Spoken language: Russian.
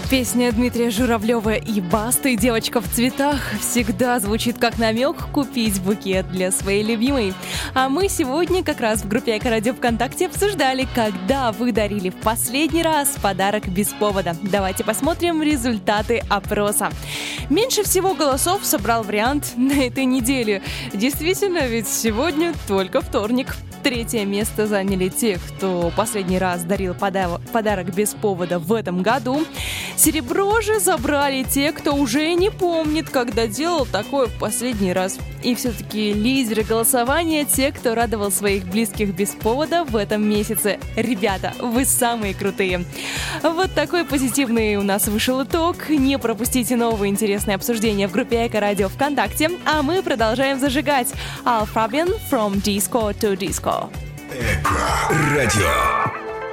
Песня Дмитрия Журавлева и Басты «Девочка в цветах» всегда звучит как намек купить букет для своей любимой. А мы сегодня как раз в группе Эко-радио ВКонтакте обсуждали, когда вы дарили в последний раз подарок без повода. Давайте посмотрим результаты опроса. Меньше всего голосов собрал вариант на этой неделе. Действительно, ведь сегодня только вторник. Третье место заняли те, кто последний раз дарил подарок без повода в этом году. Серебро же забрали те, кто уже не помнит, когда делал такое в последний раз. И все-таки лидеры голосования — те, кто радовал своих близких без повода в этом месяце. Ребята, вы самые крутые. Вот такой позитивный у нас вышел итог. Не пропустите новые интересные обсуждения в группе Эко-радио ВКонтакте. А мы продолжаем зажигать. Al Fabian, From Disco to Disco. Эко-радио.